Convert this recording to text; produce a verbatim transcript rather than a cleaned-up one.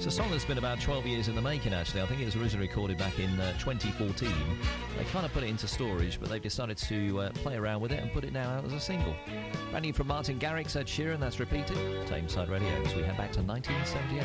It's a song that's been about twelve years in the making, actually. I think it was originally recorded back in uh, twenty fourteen. They kind of put it into storage, but they've decided to uh, play around with it and put it now out as a single. Brand new from Martin Garrix, Ed Sheeran, that's Repeated. Tameside Radio, as we head back to nineteen seventy-eight.